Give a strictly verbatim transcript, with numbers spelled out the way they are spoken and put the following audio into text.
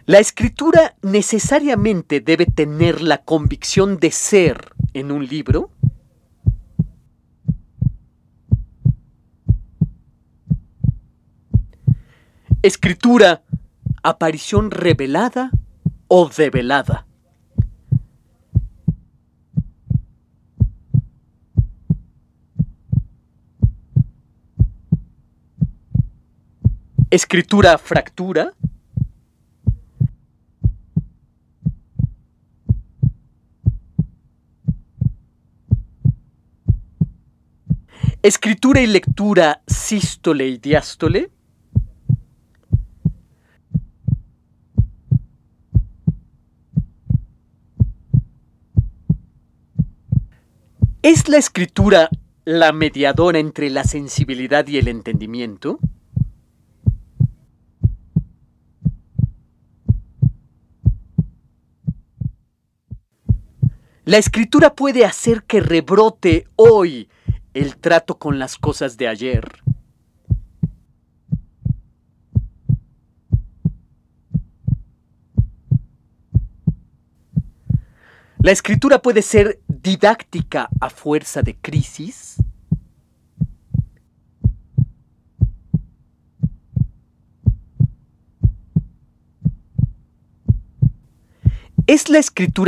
La escritura necesariamente debe tener la convicción de ser en un libro. Escritura, aparición revelada o develada. Escritura, fractura. Escritura y lectura, sístole y diástole. ¿Es la escritura la mediadora entre la sensibilidad y el entendimiento? La escritura puede hacer que rebrote hoy el trato con las cosas de ayer. La escritura puede ser didáctica a fuerza de crisis. ¿Es la escritura